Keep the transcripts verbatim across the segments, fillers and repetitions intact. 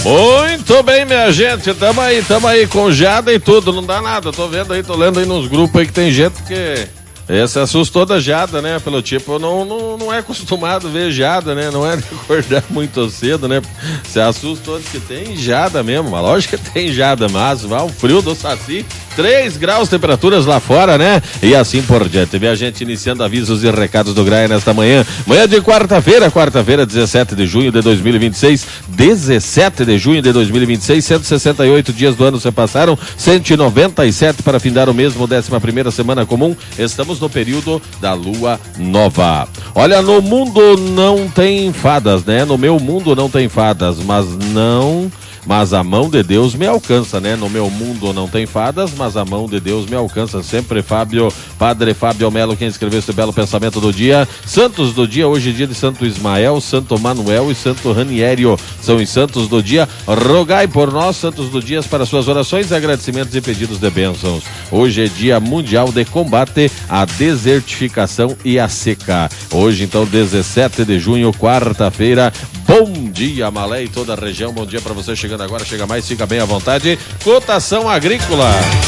Muito bem, minha gente, tamo aí, tamo aí, com jada e tudo, não dá nada, tô vendo aí, tô lendo aí nos grupos aí que tem gente que esse assustou da jada, né, pelo tipo, não, não, não é acostumado a ver jada, né, não é de acordar muito cedo, né, se assustou de que tem jada mesmo, mas lógico que tem jada, mas vai o frio do saci, três graus temperaturas lá fora, né, e assim por diante. Vê a gente iniciando avisos e recados do Graia nesta manhã, manhã de quarta-feira, quarta-feira, dezessete de junho de dois mil e vinte e seis, dezessete de junho de dois mil e vinte e seis, cento e sessenta e oito dias do ano se passaram, cento e noventa e sete para findar o mesmo, décima primeira semana comum, estamos no período da lua nova. Olha, no mundo não tem fadas, né? No meu mundo não tem fadas, mas não... Mas a mão de Deus me alcança, né? No meu mundo não tem fadas, mas a mão de Deus me alcança. Sempre Fábio, Padre Fábio Melo, quem escreveu esse belo pensamento do dia. Santos do dia, hoje é dia de Santo Ismael, Santo Manuel e Santo Raniério. São os santos do dia. Rogai por nós, santos do dia, para suas orações, agradecimentos e pedidos de bênçãos. Hoje é dia mundial de combate à desertificação e à seca. Hoje, então, dezessete de junho, quarta-feira. Bom dia, Malé e toda a região. Bom dia para você chegando agora, chega mais, fica bem à vontade. Cotação agrícola.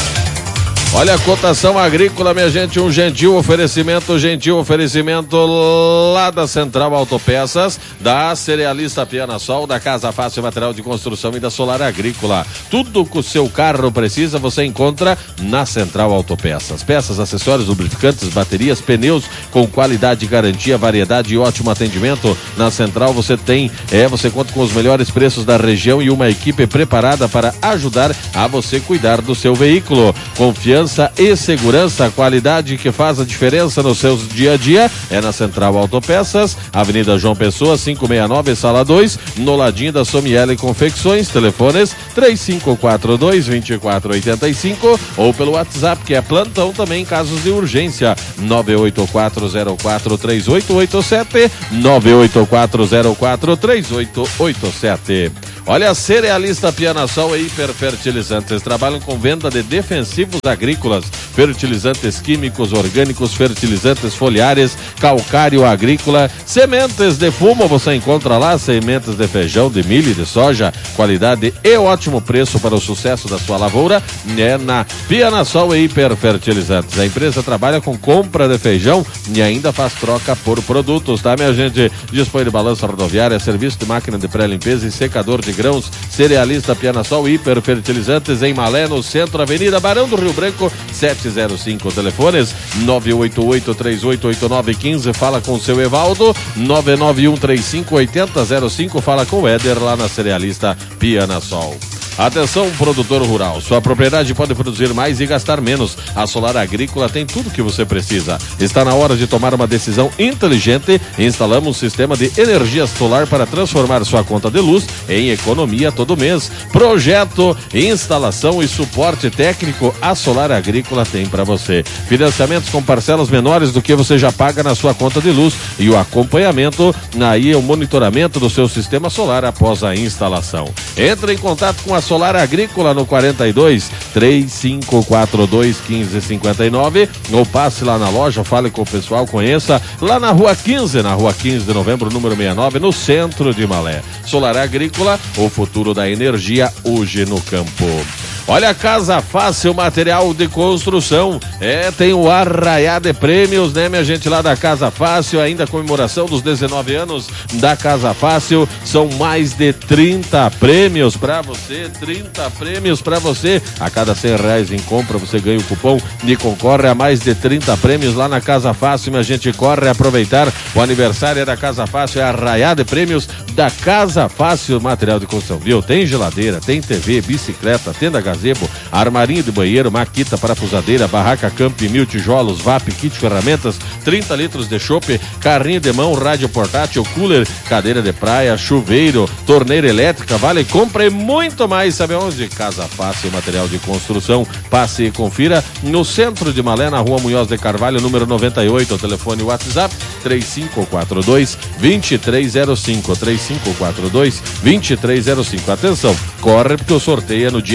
Olha a cotação agrícola, minha gente, um gentil oferecimento, gentil oferecimento lá da Central Autopeças, da Cerealista Piana Sol, da Casa Fácil Material de Construção e da Solar Agrícola. Tudo que o seu carro precisa, você encontra na Central Autopeças. Peças, acessórios, lubrificantes, baterias, pneus com qualidade, garantia, variedade e ótimo atendimento. Na Central você tem, é, você conta com os melhores preços da região e uma equipe preparada para ajudar a você cuidar do seu veículo. Confiança e segurança, qualidade que faz a diferença nos seus dia a dia, é na Central Autopeças, Avenida João Pessoa, quinhentos e sessenta e nove, sala dois, no ladinho da Somiele Confecções. Telefones três cinco quatro dois, dois quatro oito cinco ou pelo WhatsApp, que é plantão também em casos de urgência, nove oito quatro zero quatro três oito oito sete, nove oito quatro zero quatro três oito oito sete. Olha, a Cerealista Piana Sol e Hiperfertilizantes trabalham com venda de defensivos agrícolas, fertilizantes químicos, orgânicos, fertilizantes foliares, calcário agrícola, sementes de fumo, você encontra lá, sementes de feijão, de milho e de soja, qualidade e ótimo preço para o sucesso da sua lavoura, é na Piana Sol e Hiperfertilizantes. A empresa trabalha com compra de feijão e ainda faz troca por produtos, tá, minha gente? Dispõe de balança rodoviária, serviço de máquina de pré-limpeza e secador de grãos. Cerealista Piana Sol Hiperfertilizantes em Malé, no centro, Avenida Barão do Rio Branco, setecentos e cinco. Telefones nove oito oito três oito oito nove um cinco, fala com o seu Evaldo, nove nove um três cinco oito zero zero cinco, fala com o Éder lá na Cerealista Piana Sol. Atenção, produtor rural, sua propriedade pode produzir mais e gastar menos. A Solar Agrícola tem tudo o que você precisa. Está na hora de tomar uma decisão inteligente. Instalamos um sistema de energia solar para transformar sua conta de luz em economia todo mês. Projeto, instalação e suporte técnico, a Solar Agrícola tem para você. Financiamentos com parcelas menores do que você já paga na sua conta de luz e o acompanhamento, aí o monitoramento do seu sistema solar após a instalação. Entre em contato com a Solar Agrícola no quarenta e dois, três cinco quatro dois, um cinco cinco nove, ou passe lá na loja, fale com o pessoal, conheça lá na rua quinze, na rua quinze de novembro, número sessenta e nove, no centro de Malé. Solar Agrícola, o futuro da energia hoje no campo. Olha, a Casa Fácil Material de Construção, é, tem o Arraiá de Prêmios, né, minha gente, lá da Casa Fácil, ainda a comemoração dos dezenove anos da Casa Fácil, são mais de trinta prêmios para você, trinta prêmios para você, a cada cem reais em compra você ganha o cupom e concorre a mais de trinta prêmios lá na Casa Fácil, minha gente, corre aproveitar, o aniversário é da Casa Fácil, é Arraiá de Prêmios da Casa Fácil Material de Construção, viu? Tem geladeira, tem T V, bicicleta, tenda gazebo, armarinho de banheiro, maquita, parafusadeira, barraca camp, mil tijolos, V A P, kit ferramentas, trinta litros de chope, carrinho de mão, rádio portátil, cooler, cadeira de praia, chuveiro, torneira elétrica, vale compra e muito mais. Sabe onde? Casa Fácil Material de Construção. Passe e confira no centro de Malé, na rua Munhoz de Carvalho, número noventa e oito. O telefone WhatsApp três cinco quatro dois, dois três zero cinco, três cinco quatro dois, dois três zero cinco. Atenção, corre porque o sorteio é no dia vinte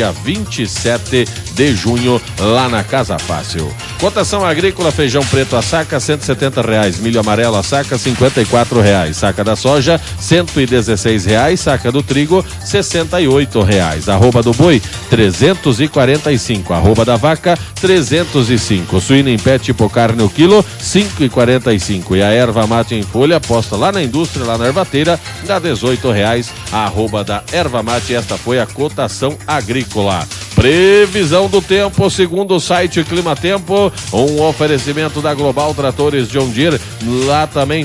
vinte e sete de junho, lá na Casa Fácil. Cotação agrícola: feijão preto a saca, cento e setenta reais. Milho amarelo a saca, cinquenta e quatro reais. Saca da soja, cento e dezesseis reais. Saca do trigo, sessenta e oito reais. Arroba do boi, trezentos e quarenta e cinco. Arroba da vaca, trezentos e cinco. Suíno em pé tipo carne o quilo, cinco e quarenta e cinco. E a erva mate em folha, posta lá na indústria, lá na ervateira, dá dezoito reais. A arroba da erva mate. Esta foi a cotação agrícola. Previsão do tempo, segundo o site Clima Tempo, um oferecimento da Global Tratores John Deere, lá também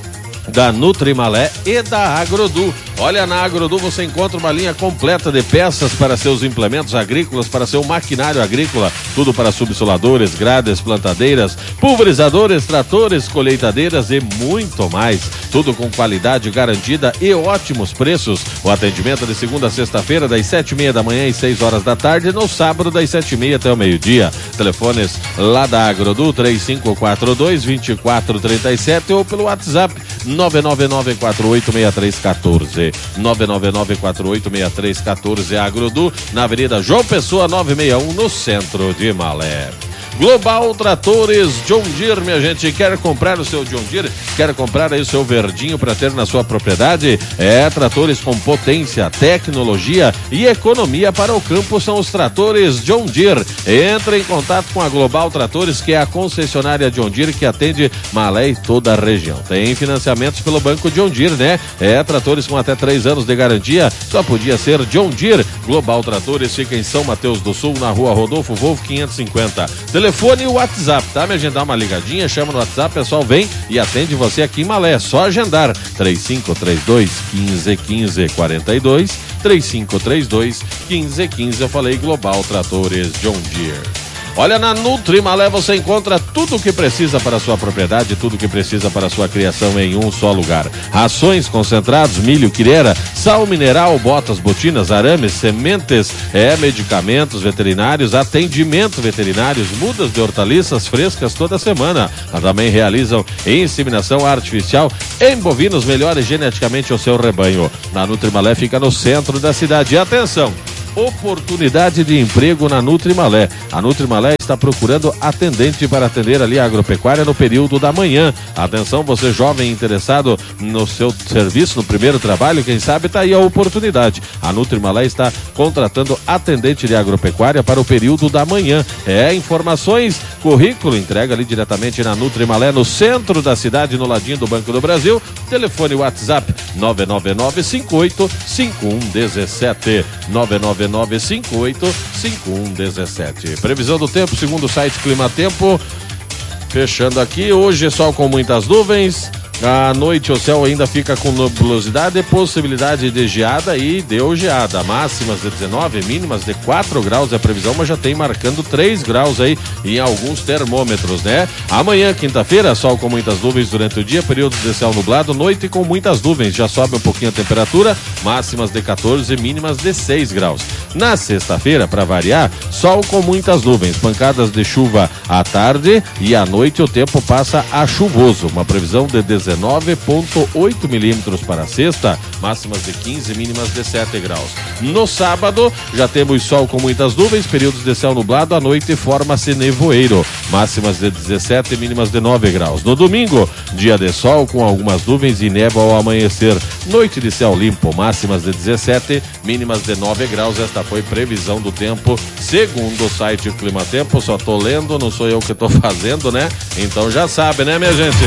da Nutrimalé e da Agrodu. Olha, na Agrodu você encontra uma linha completa de peças para seus implementos agrícolas, para seu maquinário agrícola, tudo para subsoladores, grades, plantadeiras, pulverizadores, tratores, colheitadeiras e muito mais. Tudo com qualidade garantida e ótimos preços. O atendimento é de segunda a sexta-feira, das sete e meia da manhã e seis horas da tarde, no sábado das sete e meia até o meio-dia. Telefones lá da Agrodu, três cinco quatro dois, dois quatro três sete ou pelo WhatsApp nove nove nove quatro oito seis três um quatro. nove nove nove quatro oito seis três um quatro. Agrodu, na Avenida João Pessoa novecentos e sessenta e um, no centro de Malé. Global Tratores John Deere, minha gente. Quer comprar o seu John Deere? Quer comprar aí o seu verdinho para ter na sua propriedade? É, tratores com potência, tecnologia e economia para o campo são os tratores John Deere. Entre em contato com a Global Tratores, que é a concessionária John Deere que atende Malé e toda a região. Tem financiamentos pelo Banco John Deere, né? É, tratores com até três anos de garantia, só podia ser John Deere. Global Tratores fica em São Mateus do Sul, na rua Rodolfo Wolff quinhentos e cinquenta. Telefone e o WhatsApp, tá? Me agendar uma ligadinha, chama no WhatsApp, pessoal vem e atende você aqui em Malé. Só agendar. três cinco três dois, um cinco um cinco, quatro dois, três cinco três dois, um cinco um cinco. Eu falei Global Tratores John Deere. Olha, na Nutrimalé você encontra tudo o que precisa para a sua propriedade, tudo o que precisa para a sua criação em um só lugar. Rações, concentrados, milho, quireira, sal mineral, botas, botinas, arames, sementes, é, medicamentos veterinários, atendimento veterinários, mudas de hortaliças frescas toda semana. Também realizam inseminação artificial em bovinos, melhores geneticamente o seu rebanho. Na Nutrimalé fica no centro da cidade. E atenção! Oportunidade de emprego na Nutrimalé. A Nutrimalé está procurando atendente para atender ali a agropecuária no período da manhã. Atenção, você jovem interessado no seu serviço, no primeiro trabalho, quem sabe está aí a oportunidade. A Nutrimalé está contratando atendente de agropecuária para o período da manhã. É, informações, currículo, entrega ali diretamente na Nutrimalé, no centro da cidade, no ladinho do Banco do Brasil. Telefone WhatsApp nove nove nove cinco oito cinco um um sete, nove nove nove cinco oito cinco um um sete. Previsão do tempo, segundo o site Clima Tempo. Fechando aqui, hoje sol com muitas nuvens. À noite o céu ainda fica com nebulosidade e possibilidade de geada, e deu geada. Máximas de dezenove, mínimas de quatro graus é a previsão, mas já tem marcando três graus aí em alguns termômetros, né? Amanhã, quinta-feira, sol com muitas nuvens durante o dia, período de céu nublado, noite com muitas nuvens, já sobe um pouquinho a temperatura, máximas de quatorze, mínimas de seis graus. Na sexta-feira, para variar, sol com muitas nuvens, pancadas de chuva à tarde, e à noite o tempo passa a chuvoso, uma previsão de dezenove vírgula oito milímetros para sexta, máximas de quinze, mínimas de sete graus. No sábado, já temos sol com muitas nuvens, períodos de céu nublado, à noite forma-se nevoeiro, máximas de dezessete, mínimas de nove graus. No domingo, dia de sol com algumas nuvens e névoa ao amanhecer, noite de céu limpo, máximas de dezessete, mínimas de nove graus. Esta foi previsão do tempo, segundo o site Clima Tempo. Só tô lendo, não sou eu que tô fazendo, né? Então já sabe, né, minha gente?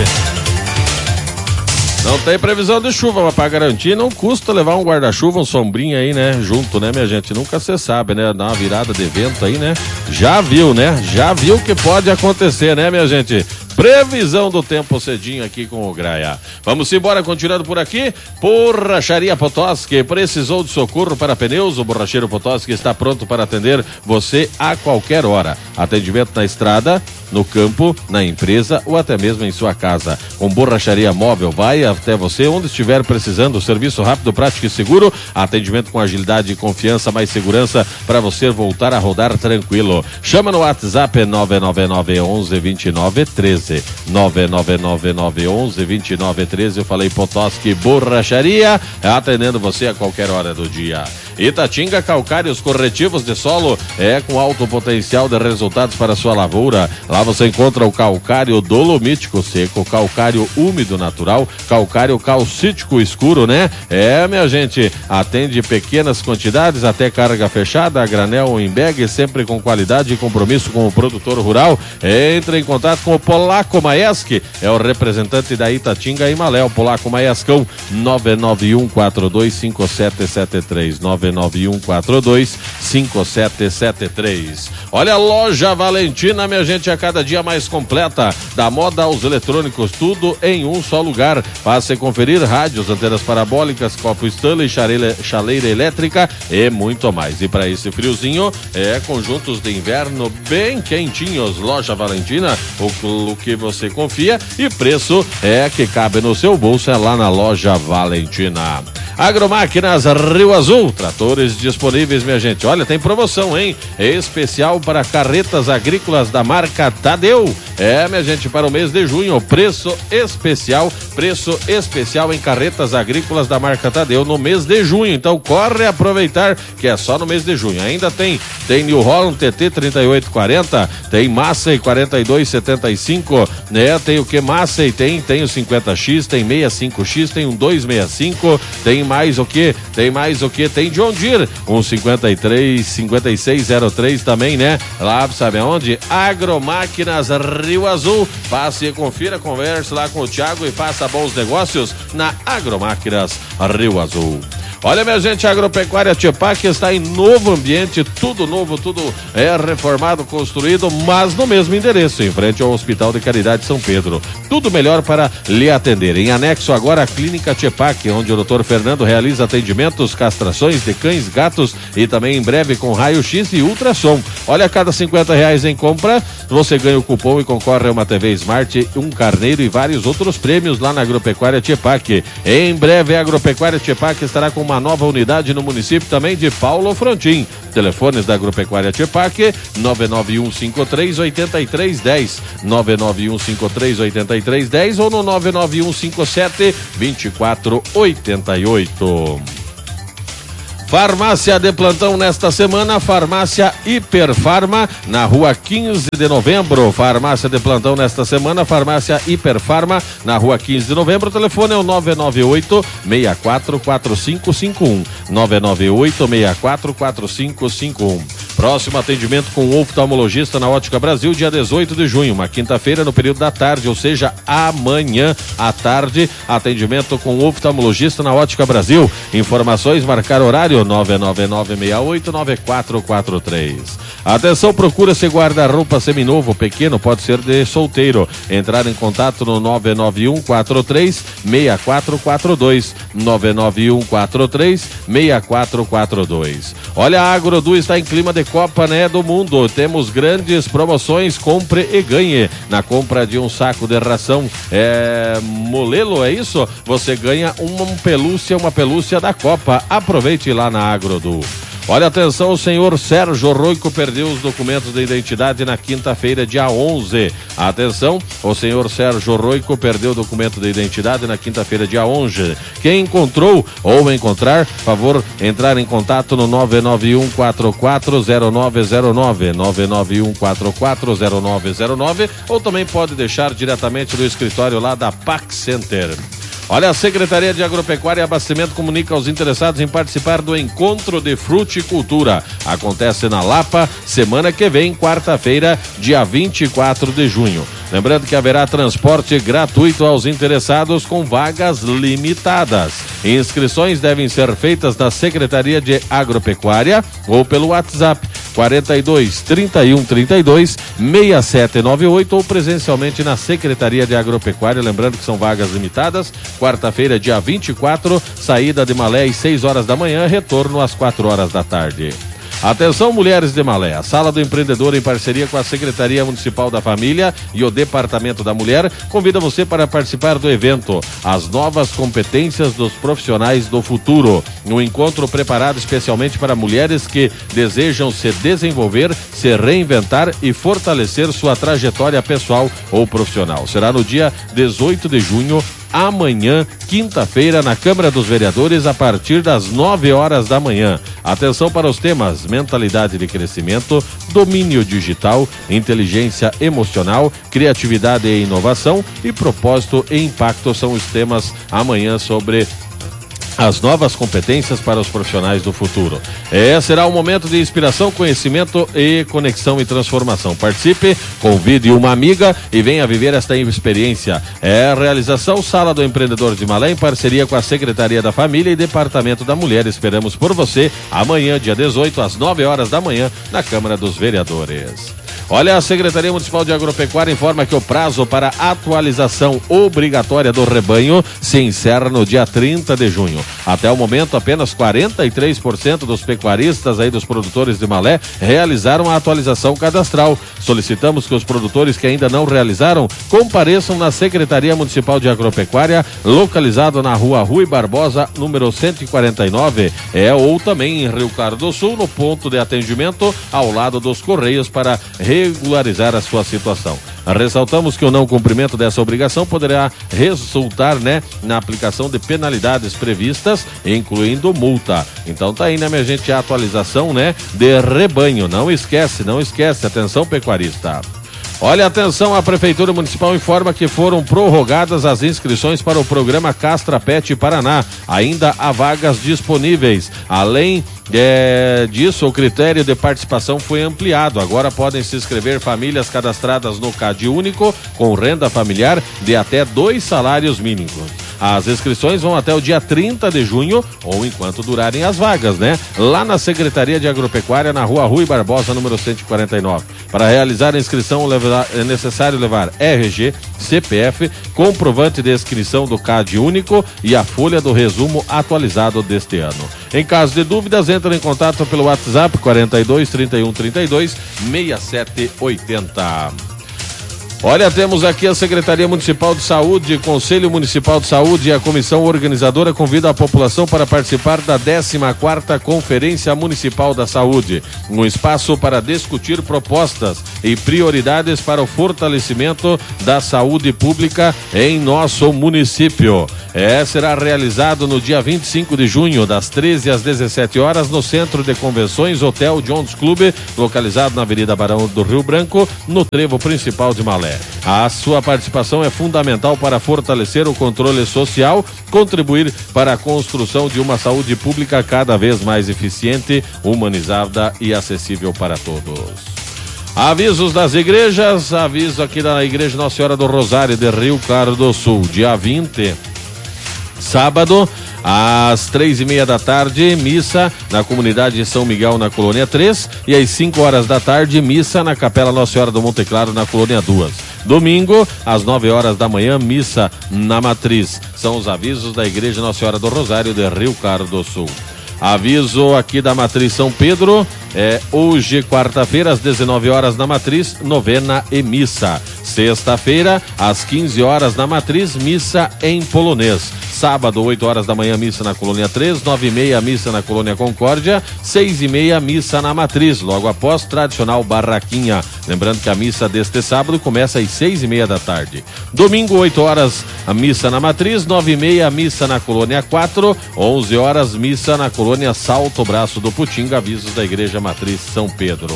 Não tem previsão de chuva, mas para garantir não custa levar um guarda-chuva, um sombrinho aí, né? Junto, né, minha gente? Nunca se sabe, né? Dar uma virada de vento aí, né? Já viu, né? Já viu que pode acontecer, né, minha gente? Previsão do tempo cedinho aqui com o Graia. Vamos embora, continuando por aqui. Borracharia Potosky, precisou de socorro para pneus? O Borracheiro Potosky está pronto para atender você a qualquer hora. Atendimento na estrada, no campo, na empresa ou até mesmo em sua casa. Com borracharia móvel, vai até você onde estiver precisando. Serviço rápido, prático e seguro. Atendimento com agilidade e confiança, mais segurança para você voltar a rodar tranquilo. Chama no WhatsApp nove nove nove um um dois nove um três. treze. nove nove nove nove onze vinte e nove treze. Eu falei Potoski Borracharia, atendendo você a qualquer hora do dia. Itatinga Calcários Corretivos de Solo é com alto potencial de resultados para sua lavoura. Lá você encontra o calcário dolomítico seco, calcário úmido natural, calcário calcítico escuro, né? É, minha gente, atende pequenas quantidades até carga fechada, a granel ou em bag, sempre com qualidade e compromisso com o produtor rural. Entre em contato com o Polaco Maieski, é o representante da Itatinga e Malé, o Polaco Maiescão, nove nove um quatro dois cinco sete sete três, nove nove um quatro dois cinco sete sete três. Olha a Loja Valentina, minha gente, a cada dia mais completa, da moda aos eletrônicos, tudo em um só lugar. Passe conferir rádios, antenas parabólicas, copo Stanley, chaleira, chaleira elétrica e muito mais. E para esse friozinho, é conjuntos de inverno bem quentinhos. Loja Valentina, o, o que você confia e preço é que cabe no seu bolso, é lá na Loja Valentina. Agromáquinas Rio Azul, tratores disponíveis, minha gente. Olha, tem promoção, hein? Especial para carretas agrícolas da marca Tadeu. É, minha gente, para o mês de junho, preço especial, preço especial em carretas agrícolas da marca Tadeu no mês de junho. Então corre aproveitar que é só no mês de junho. Ainda tem, tem New Holland T T trinta e oito quarenta, tem Massey quarenta e dois setenta e cinco, né? Tem o que Massey? Tem, tem o cinquenta X, tem sessenta e cinco X, tem um duzentos e sessenta e cinco, tem mais o que? Tem mais o que? Tem John Deere, um cinquenta e três, cinquenta e seis zero três também, né? Lá, sabe aonde? Agromáquinas Rio Azul. Passe e confira, converse lá com o Thiago e faça bons negócios na Agromáquinas Rio Azul. Olha, minha gente, a Agropecuária Tchepac está em novo ambiente, tudo novo, tudo é reformado, construído, mas no mesmo endereço, em frente ao Hospital de Caridade São Pedro. Tudo melhor para lhe atender. Em anexo agora a Clínica Tchepac, onde o doutor Fernando realiza atendimentos, castrações de cães, gatos e também em breve com raio-x e ultrassom. Olha, a cada cinquenta reais em compra, você ganha o cupom e concorre a uma T V Smart, um carneiro e vários outros prêmios lá na Agropecuária Tchepac. Em breve a Agropecuária Tchepac estará com uma nova unidade no município também de Paulo Frontin. Telefones da Agropecuária Tchepac, nove nove um cinco três oito três um zero, nove nove um cinco três oito três um zero ou no nove nove um cinco sete dois quatro oito oito. Farmácia de plantão nesta semana, Farmácia Hiperfarma, na rua quinze de novembro. Farmácia de plantão nesta semana, Farmácia Hiperfarma, na rua quinze de novembro. O telefone é o nove nove oito, seis quatro quatro cinco cinco um. nove nove oito, seis quatro quatro cinco cinco um. Próximo atendimento com o oftalmologista na Ótica Brasil, dia dezoito de junho, uma quinta-feira, no período da tarde, ou seja, amanhã à tarde, atendimento com o oftalmologista na Ótica Brasil. Informações, marcar horário, nove nove nove seis oito nove quatro quatro três. Atenção, procura-se guarda-roupa seminovo, pequeno, pode ser de solteiro. Entrar em contato no nove nove um quatro três seis quatro quatro dois, nove nove um quatro três seis quatro quatro dois. Olha, a Agrodu está em clima de Copa, né, do Mundo. Temos grandes promoções, compre e ganhe. Na compra de um saco de ração é, Molelo, é isso? Você ganha uma pelúcia, uma pelúcia da Copa. Aproveite lá na Agrodu. Olha, atenção, o senhor Sérgio Roico perdeu os documentos de identidade na quinta-feira, dia onze. Atenção, o senhor Sérgio Roico perdeu o documento de identidade na quinta-feira, dia onze. Quem encontrou ou encontrar, favor entrar em contato no nove nove um quatro quatro zero nove zero nove, nove nove um quatro quatro zero nove zero nove, ou também pode deixar diretamente no escritório lá da Pac Center. Olha, a Secretaria de Agropecuária e Abastecimento comunica aos interessados em participar do Encontro de Fruticultura. Acontece na Lapa, semana que vem, quarta-feira, dia vinte e quatro de junho. Lembrando que haverá transporte gratuito aos interessados com vagas limitadas. Inscrições devem ser feitas na Secretaria de Agropecuária ou pelo WhatsApp quarenta e dois, trinta e um, trinta e dois, seis sete nove oito ou presencialmente na Secretaria de Agropecuária. Lembrando que são vagas limitadas. Quarta-feira, dia vinte e quatro, saída de Malé às seis horas da manhã, retorno às quatro horas da tarde. Atenção, mulheres de Malé, a Sala do Empreendedor, em parceria com a Secretaria Municipal da Família e o Departamento da Mulher, convida você para participar do evento As Novas Competências dos Profissionais do Futuro, um encontro preparado especialmente para mulheres que desejam se desenvolver, se reinventar e fortalecer sua trajetória pessoal ou profissional. Será no dia dezoito de junho, amanhã, quinta-feira, na Câmara dos Vereadores, a partir das nove horas da manhã. Atenção para os temas: mentalidade de crescimento, domínio digital, inteligência emocional, criatividade e inovação e propósito e impacto são os temas amanhã sobre as novas competências para os profissionais do futuro. É, será um momento de inspiração, conhecimento e conexão e transformação. Participe, convide uma amiga e venha viver esta experiência. É a realização Sala do Empreendedor de Malé, em parceria com a Secretaria da Família e Departamento da Mulher. Esperamos por você amanhã, dia dezoito, às nove horas da manhã, na Câmara dos Vereadores. Olha, a Secretaria Municipal de Agropecuária informa que o prazo para atualização obrigatória do rebanho se encerra no dia trinta de junho. Até o momento, apenas quarenta e três por cento dos pecuaristas aí, dos produtores de Malé, realizaram a atualização cadastral. Solicitamos que os produtores que ainda não realizaram compareçam na Secretaria Municipal de Agropecuária, localizado na Rua Rui Barbosa, número cento e quarenta e nove, é, ou também em Rio Claro do Sul, no ponto de atendimento ao lado dos Correios, para regularizar a sua situação. Ressaltamos que o não cumprimento dessa obrigação poderá resultar, né, na aplicação de penalidades previstas, incluindo multa. Então tá aí, né, minha gente, a atualização, né, de rebanho. Não esquece, não esquece, atenção pecuarista. Olha, atenção, a Prefeitura Municipal informa que foram prorrogadas as inscrições para o programa Castra Pet Paraná. Ainda há vagas disponíveis. Além é, disso, o critério de participação foi ampliado. Agora podem se inscrever famílias cadastradas no CAD Único com renda familiar de até dois salários mínimos. As inscrições vão até o dia trinta de junho, ou enquanto durarem as vagas, né? Lá na Secretaria de Agropecuária, na Rua Rui Barbosa, número cento e quarenta e nove. Para realizar a inscrição, é necessário levar R G, C P F, comprovante de inscrição do CAD Único e a folha do resumo atualizado deste ano. Em caso de dúvidas, entre em contato pelo WhatsApp quarenta e dois, trinta e um, trinta e dois, sessenta e sete oitenta. Olha, temos aqui a Secretaria Municipal de Saúde, Conselho Municipal de Saúde e a Comissão Organizadora convida a população para participar da décima quarta Conferência Municipal da Saúde, um espaço para discutir propostas e prioridades para o fortalecimento da saúde pública em nosso município. É, será realizado no dia vinte e cinco de junho, das treze às dezessete horas, no Centro de Convenções Hotel Jones Club, localizado na Avenida Barão do Rio Branco, no trevo principal de Malé. A sua participação é fundamental para fortalecer o controle social, contribuir para a construção de uma saúde pública cada vez mais eficiente, humanizada e acessível para todos. Avisos das igrejas, aviso aqui da Igreja Nossa Senhora do Rosário de Rio Claro do Sul, dia vinte, sábado, às três e meia da tarde, missa na comunidade de São Miguel, na Colônia três, e às cinco horas da tarde, missa na Capela Nossa Senhora do Monte Claro, na Colônia duas. Domingo, às nove horas da manhã, missa na Matriz. São os avisos da Igreja Nossa Senhora do Rosário de Rio Claro do Sul. Aviso aqui da Matriz São Pedro, é hoje, quarta-feira, às dezenove horas na Matriz, novena e missa. Sexta-feira, às quinze horas na Matriz, missa em polonês. Sábado, oito horas da manhã, missa na Colônia três, nove e meia, missa na Colônia Concórdia, seis e meia, missa na Matriz, logo após, tradicional barraquinha. Lembrando que a missa deste sábado começa às seis e meia da tarde. Domingo, oito horas, a missa na Matriz, nove e meia, missa na Colônia quatro, onze horas, missa na Colônia Salto Braço do Putinga, avisos da Igreja Matriz São Pedro.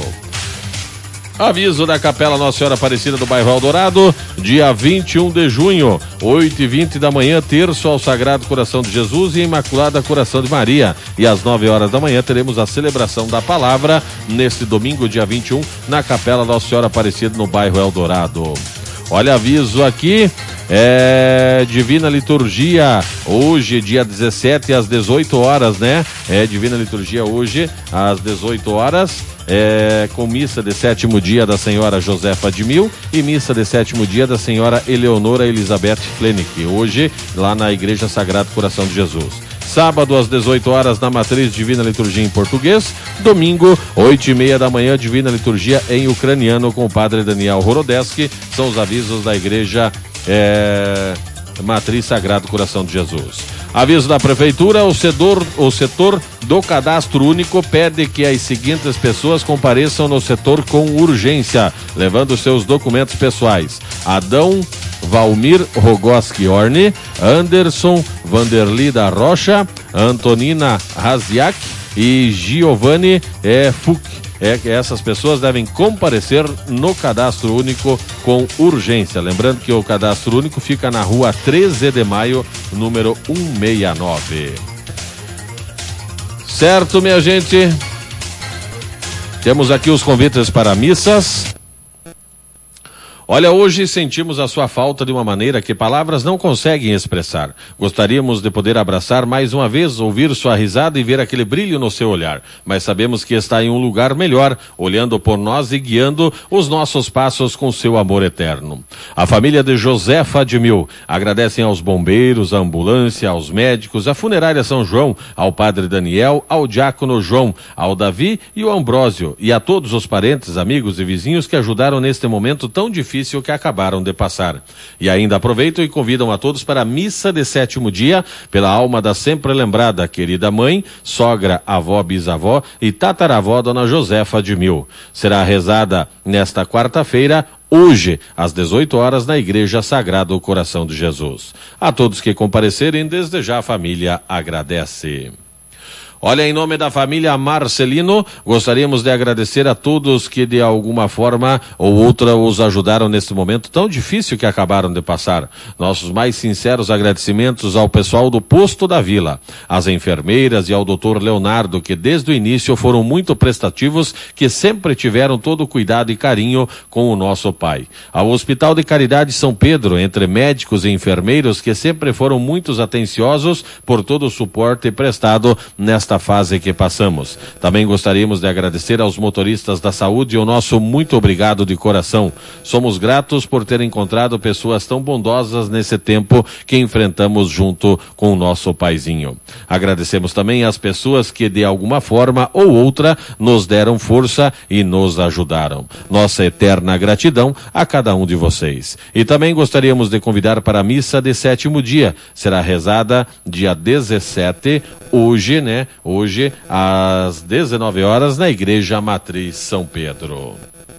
Aviso da Capela Nossa Senhora Aparecida do bairro Eldorado, dia vinte e um de junho, oito e vinte da manhã, terço ao Sagrado Coração de Jesus e Imaculada Coração de Maria. E às nove horas da manhã teremos a celebração da palavra, neste domingo, dia vinte e um, na Capela Nossa Senhora Aparecida, no bairro Eldorado. Olha, aviso aqui, é Divina Liturgia, hoje, dia dezessete, às dezoito horas, né? É Divina Liturgia hoje, às dezoito horas. É, com missa de sétimo dia da Senhora Josefa de Mil e missa de sétimo dia da Senhora Eleonora Elizabeth Flenick, hoje lá na Igreja Sagrado Coração de Jesus. Sábado, às dezoito horas, na Matriz, Divina Liturgia em português. Domingo, oito e meia da manhã, Divina Liturgia em ucraniano com o padre Daniel Horodeski. São os avisos da igreja é, Matriz Sagrado Coração de Jesus. Aviso da Prefeitura, o setor, o setor do Cadastro Único pede que as seguintes pessoas compareçam no setor com urgência, levando seus documentos pessoais. Adão Valmir Rogoski Orne, Anderson Vanderli da Rocha, Antonina Raziak e Giovanni é, Fuc. É que essas pessoas devem comparecer no Cadastro Único com urgência. Lembrando que o Cadastro Único fica na rua treze de maio, número cento e sessenta e nove. Certo, minha gente? Temos aqui os convites para missas. Olha, hoje sentimos a sua falta de uma maneira que palavras não conseguem expressar. Gostaríamos de poder abraçar mais uma vez, ouvir sua risada e ver aquele brilho no seu olhar. Mas sabemos que está em um lugar melhor, olhando por nós e guiando os nossos passos com seu amor eterno. A família de Josefa de Mil agradecem aos bombeiros, à ambulância, aos médicos, à funerária São João, ao padre Daniel, ao diácono João, ao Davi e ao Ambrósio, e a todos os parentes, amigos e vizinhos que ajudaram neste momento tão difícil que acabaram de passar. E ainda aproveitam e convidam a todos para a missa de sétimo dia, pela alma da sempre lembrada querida mãe, sogra, avó, bisavó e tataravó Dona Josefa de Mil. Será rezada nesta quarta-feira, hoje, às dezoito horas, na Igreja Sagrado Coração de Jesus. A todos que comparecerem, desde já a família agradece. Olha, em nome da família Marcelino, gostaríamos de agradecer a todos que de alguma forma ou outra os ajudaram nesse momento tão difícil que acabaram de passar. Nossos mais sinceros agradecimentos ao pessoal do Posto da Vila, às enfermeiras e ao doutor Leonardo, que desde o início foram muito prestativos, que sempre tiveram todo o cuidado e carinho com o nosso pai. Ao Hospital de Caridade São Pedro, entre médicos e enfermeiros, que sempre foram muito atenciosos por todo o suporte prestado nesta Esta fase que passamos. Também gostaríamos de agradecer aos motoristas da saúde o nosso muito obrigado de coração. Somos gratos por ter encontrado pessoas tão bondosas nesse tempo que enfrentamos junto com o nosso paizinho. Agradecemos também às pessoas que de alguma forma ou outra nos deram força e nos ajudaram. Nossa eterna gratidão a cada um de vocês. E também gostaríamos de convidar para a missa de sétimo dia. Será rezada dia dezessete, hoje, né? Hoje, às dezenove horas, na Igreja Matriz São Pedro.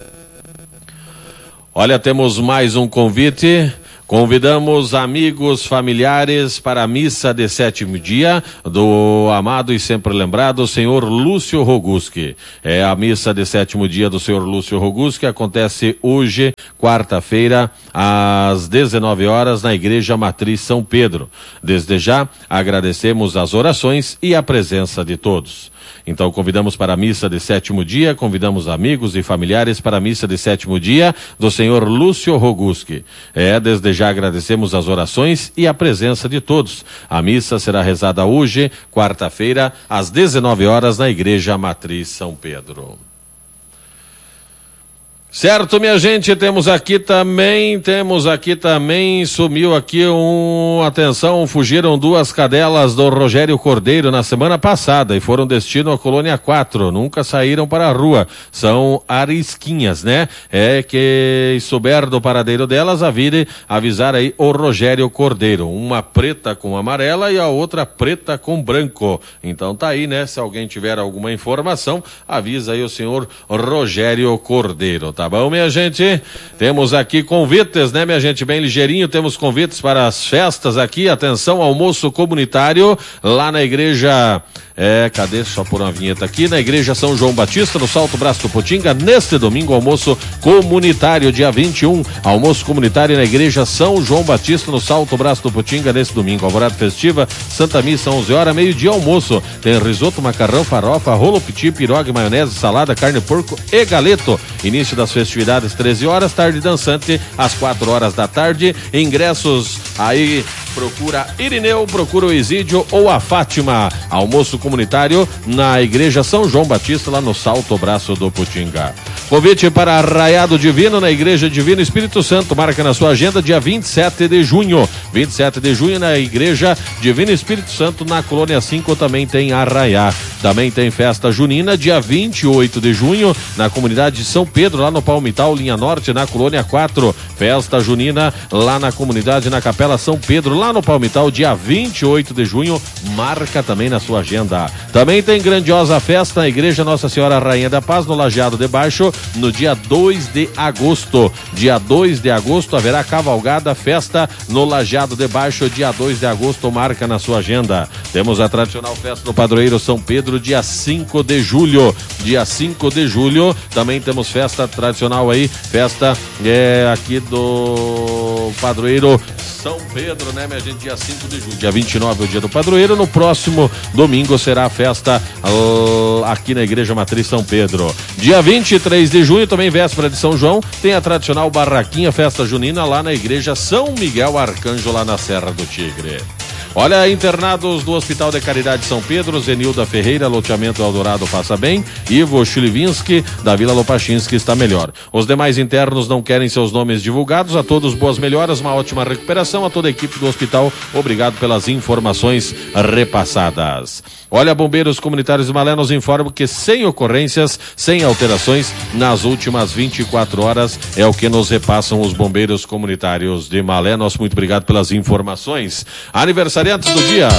Olha, temos mais um convite. Convidamos amigos, familiares para a missa de sétimo dia do amado e sempre lembrado senhor Lúcio Roguski. É a missa de sétimo dia do senhor Lúcio Roguski, acontece hoje, quarta-feira, às dezenove horas, na Igreja Matriz São Pedro. Desde já, agradecemos as orações e a presença de todos. Então convidamos para a missa de sétimo dia, convidamos amigos e familiares para a missa de sétimo dia do senhor Lúcio Roguski. É, desde já agradecemos as orações e a presença de todos. A missa será rezada hoje, quarta-feira, às dezenove horas, na Igreja Matriz São Pedro. Certo, minha gente, temos aqui também, temos aqui também, sumiu aqui um, atenção, fugiram duas cadelas do Rogério Cordeiro na semana passada e foram destino à Colônia quatro, nunca saíram para a rua, são arisquinhas, né? É que souber do paradeiro delas, avire, avisar aí o Rogério Cordeiro, uma preta com amarela e a outra preta com branco. Então tá aí, né? Se alguém tiver alguma informação, avisa aí o senhor Rogério Cordeiro, tá bom, minha gente? Temos aqui convites, né, minha gente? Bem ligeirinho, temos convites para as festas aqui. Atenção, almoço comunitário lá na igreja... É, cadê? Só por uma vinheta aqui. Na Igreja São João Batista, no Salto Brás Tuputinga, neste domingo, almoço comunitário, dia vinte e um. Almoço comunitário na Igreja São João Batista, no Salto Brás Tuputinga, neste domingo. Alvorada festiva, Santa Missa, onze horas, meio-dia, almoço. Tem risoto, macarrão, farofa, rolo petit, pirogue, maionese, salada, carne, porco e galeto. Início das festividades, treze horas, tarde dançante, às quatro horas da tarde. Ingressos aí procura Irineu, procura o Isídio ou a Fátima. Almoço comunitário na Igreja São João Batista, lá no Salto Braço do Putinga. Convite para Arraiado Divino na Igreja Divino Espírito Santo. Marca na sua agenda dia vinte e sete de junho. vinte e sete de junho na Igreja Divino Espírito Santo, na Colônia cinco, também tem Arraiá. Também tem festa junina dia vinte e oito de junho na comunidade de São Pedro, lá no Palmital, linha norte, na Colônia quatro. Festa junina lá na comunidade, na Capela São Pedro, lá no Palmital, dia vinte e oito de junho. Marca também na sua agenda. Também tem grandiosa festa na Igreja Nossa Senhora Rainha da Paz, no Lajeado de Baixo, no dia dois de agosto. Dia dois de agosto haverá cavalgada, festa no Lajeado de Baixo, dia dois de agosto. Marca na sua agenda. Temos a tradicional festa do Padroeiro São Pedro, dia cinco de julho. Dia cinco de julho. Também temos festa tradicional aí, festa é, aqui do Padroeiro São Pedro, né, minha gente? Dia cinco de julho. Dia vinte e nove é o dia do Padroeiro. No próximo domingo será a festa uh, aqui na Igreja Matriz São Pedro. Dia vinte e três de junho, também véspera de São João, tem a tradicional barraquinha, festa junina lá na Igreja São Miguel Arcanjo, lá na Serra do Tigre. Olha, internados do Hospital de Caridade São Pedro, Zenilda Ferreira, loteamento Eldorado passa bem, Ivo Chilivinski, da Vila Lopachinski, está melhor. Os demais internos não querem seus nomes divulgados. A todos boas melhoras, uma ótima recuperação. A toda a equipe do hospital, obrigado pelas informações repassadas. Olha, Bombeiros Comunitários de Malé nos informam que sem ocorrências, sem alterações nas últimas vinte e quatro horas, é o que nos repassam os Bombeiros Comunitários de Malé. Nosso muito obrigado pelas informações. Aniversariantes do dia.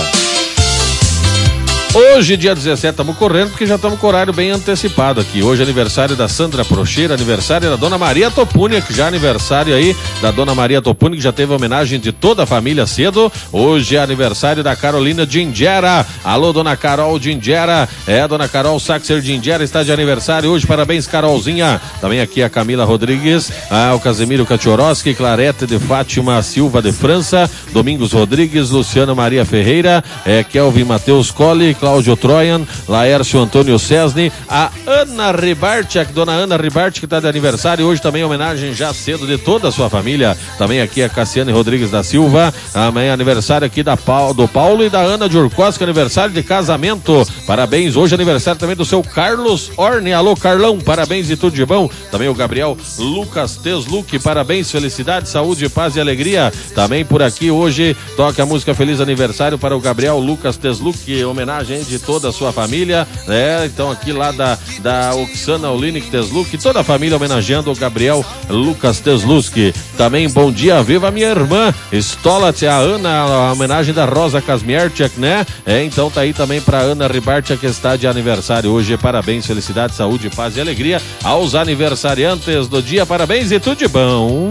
Hoje, dia dezessete, estamos correndo porque já estamos com o horário bem antecipado aqui. Hoje é aniversário da Sandra Procheira, aniversário da Dona Maria Topúnia, que já é aniversário aí da Dona Maria Topúnia, que já teve homenagem de toda a família cedo. Hoje é aniversário da Carolina Gingera. Alô, Dona Carol Gingera. É, Dona Carol Saxer Gingera está de aniversário hoje. Parabéns, Carolzinha. Também aqui a Camila Rodrigues, ah, o Casemiro Kaczorowski, Clarete de Fátima Silva de França, Domingos Rodrigues, Luciano Maria Ferreira, é, Kelvin Matheus Colli, Cláudio Troian, Laércio Antônio Cesni, a Ana Ribartiak, Dona Ana Ribartiak, que está de aniversário hoje, também homenagem já cedo de toda a sua família. Também aqui a Cassiane Rodrigues da Silva, amanhã aniversário aqui da, do Paulo e da Ana de Urcoski, aniversário de casamento. Parabéns, hoje aniversário também do seu Carlos Orne. Alô, Carlão, parabéns e tudo de bom. Também o Gabriel Lucas Tesluc, parabéns, felicidade, saúde, paz e alegria. Também por aqui hoje toca a música Feliz Aniversário para o Gabriel Lucas Tesluc, homenagem de toda a sua família, né? Então aqui lá da, da Oksana Olinik Tesluc, toda a família homenageando o Gabriel Lucas Tesluc. Também bom dia, viva minha irmã Stolat, a Ana, a homenagem da Rosa Kazmierczak, né? É, então tá aí também pra Ana Ribartiak, que está de aniversário hoje. Parabéns, felicidade, saúde, paz e alegria aos aniversariantes do dia. Parabéns e tudo de bom.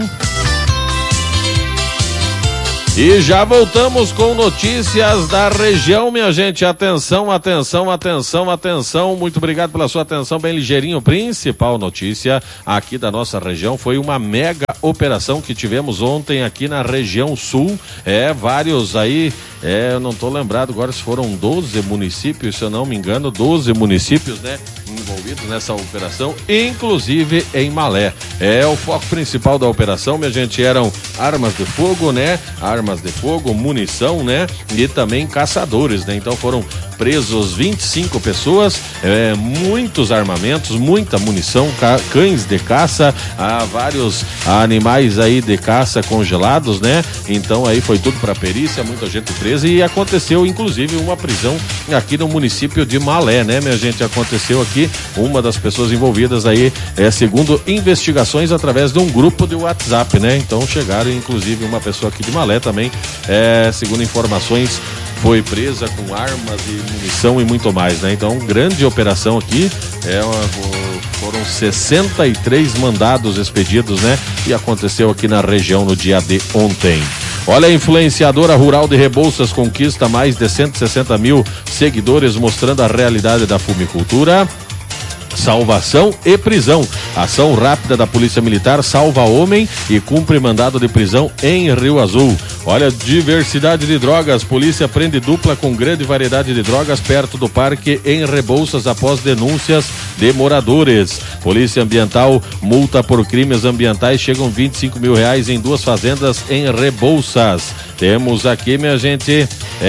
E já voltamos com notícias da região, minha gente. Atenção, atenção, atenção, atenção. Muito obrigado pela sua atenção, bem ligeirinho. Principal notícia aqui da nossa região foi uma mega operação que tivemos ontem aqui na região sul. É, vários aí, é, eu não estou lembrado agora se foram doze municípios, se eu não me engano, doze municípios, né, envolvidos nessa operação, inclusive em Malé. É, o foco principal da operação, minha gente, eram armas de fogo, né, armas de fogo, munição, né, e também caçadores, né. Então foram presos vinte e cinco pessoas, é, muitos armamentos, muita munição, ca- cães de caça, há vários animais aí de caça congelados, né. Então aí foi tudo para perícia, muita gente presa, e aconteceu inclusive uma prisão aqui no município de Malé, né, minha gente. Aconteceu aqui uma das pessoas envolvidas aí, é, segundo investigações, através de um grupo de WhatsApp, né. Então chegaram inclusive uma pessoa aqui de Malé também, é, segundo informações, foi presa com armas e munição e muito mais, né? Então, grande operação aqui, é uma, foram sessenta e três mandados expedidos, né? E aconteceu aqui na região no dia de ontem. Olha, a influenciadora rural de Rebouças conquista mais de cento e sessenta mil seguidores, mostrando a realidade da fumicultura. Salvação e prisão. Ação rápida da Polícia Militar salva homem e cumpre mandado de prisão em Rio Azul. Olha, diversidade de drogas. Polícia prende dupla com grande variedade de drogas perto do parque em Rebouças após denúncias de moradores. Polícia Ambiental multa por crimes ambientais chegam vinte e cinco mil reais em duas fazendas em Rebouças. Temos aqui, minha gente,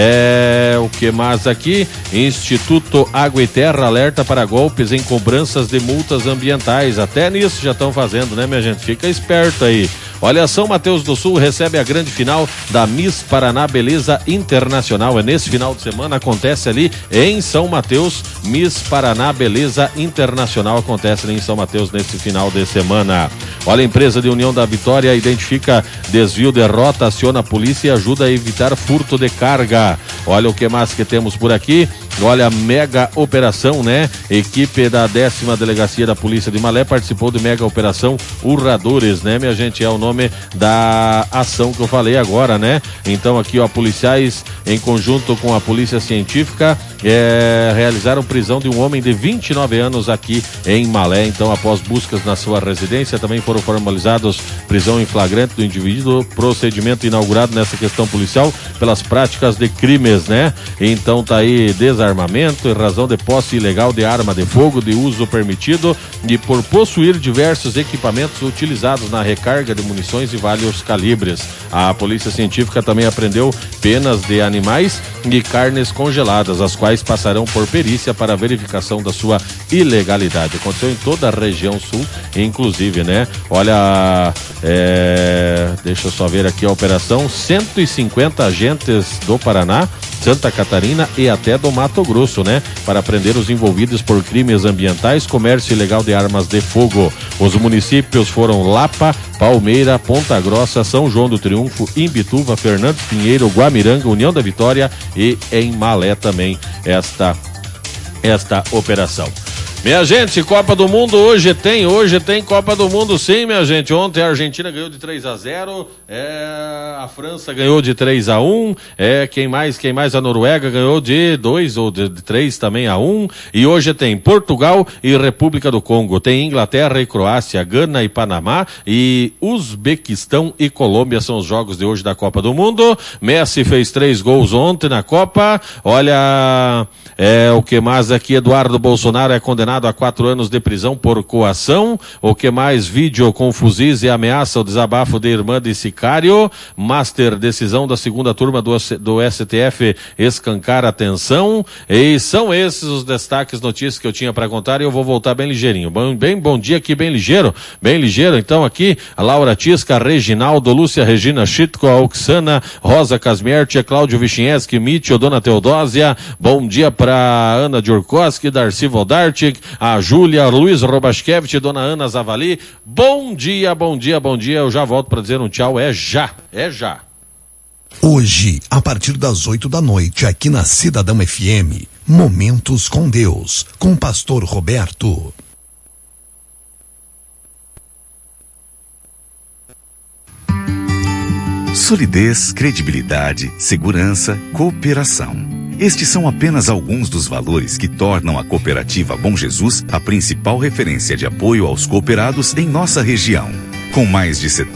é, o que mais aqui? Instituto Água e Terra alerta para golpes em cobranças de multas ambientais. Até nisso já estão fazendo, né, minha gente? Fica esperto aí. Olha, São Mateus do Sul recebe a grande final da Miss Paraná Beleza Internacional. É nesse final de semana, acontece ali em São Mateus. Miss Paraná Beleza Internacional acontece ali em São Mateus nesse final de semana. Olha, a empresa de União da Vitória identifica desvio de rota, aciona a polícia e ajuda a evitar furto de carga. Olha o que mais que temos por aqui. Olha, mega operação, né? Equipe da décima Delegacia da Polícia de Malé participou de mega operação Urradores, né, minha gente? É o nome da ação que eu falei agora, né? Então aqui, ó, policiais em conjunto com a Polícia Científica é, realizaram prisão de um homem de vinte e nove anos aqui em Malé. Então, após buscas na sua residência, também foram formalizados prisão em flagrante do indivíduo, procedimento inaugurado nessa questão policial pelas práticas de crimes, né? Então tá aí desarmamento em razão de posse ilegal de arma de fogo de uso permitido e por possuir diversos equipamentos utilizados na recarga de munições de vários calibres. A Polícia Científica também apreendeu penas de animais e carnes congeladas, as quais passarão por perícia para verificação da sua ilegalidade. Aconteceu em toda a região sul, inclusive, né? Olha, é... deixa eu só ver aqui a operação, cento e cinquenta agentes do Paraná, Santa Catarina e até do Mato Grosso, né? Para prender os envolvidos por crimes ambientais, comércio ilegal de armas de fogo. Os municípios foram Lapa, Palmeira, Ponta Grossa, São João do Triunfo, Imbituva, Fernandes Pinheiro, Guamiranga, União da Vitória e em Malé também esta, esta operação. Minha gente, Copa do Mundo hoje tem, hoje tem Copa do Mundo sim, minha gente. Ontem a Argentina ganhou de três a zero, é, a França ganhou de três a um, é, quem mais, quem mais, a Noruega ganhou de dois ou de três também a um, e hoje tem Portugal e República do Congo, tem Inglaterra e Croácia, Gana e Panamá, e Uzbequistão e Colômbia são os jogos de hoje da Copa do Mundo. Messi fez três gols ontem na Copa. Olha, é, o que mais aqui, Eduardo Bolsonaro é condenado a quatro anos de prisão por coação. O que mais? Vídeo com fuzis e ameaça o desabafo de irmã de sicário. Master, decisão da segunda turma do, do S T F escancar a tensão. E são esses os destaques, notícias que eu tinha para contar, e eu vou voltar bem ligeirinho. Bom, bem, bom dia aqui, bem ligeiro, bem ligeiro. Então aqui, a Laura Tisca, Reginaldo, Lúcia Regina Chitko, a Oxana, Rosa Casmiertia, Cláudio Vichinheski, Mitio, Dona Teodósia. Bom dia para Ana Djurkowski, Darcy Vodartic, a Júlia, Luiz Robaschkevich, Dona Ana Zavali. Bom dia, bom dia, bom dia. Eu já volto para dizer um tchau. É já, é já. Hoje, a partir das oito da noite, aqui na Cidadão F M, Momentos com Deus, com o pastor Roberto. Solidez, credibilidade, segurança, cooperação. Estes são apenas alguns dos valores que tornam a Cooperativa Bom Jesus a principal referência de apoio aos cooperados em nossa região. Com mais de setenta